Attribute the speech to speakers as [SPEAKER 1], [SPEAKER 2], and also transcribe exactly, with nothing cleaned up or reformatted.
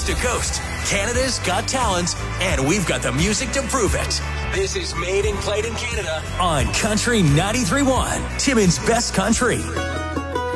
[SPEAKER 1] to coast. Canada's got talent, and we've got the music to prove it. This is Made and Played in Canada on Country ninety-three point one, Timmins Best Country.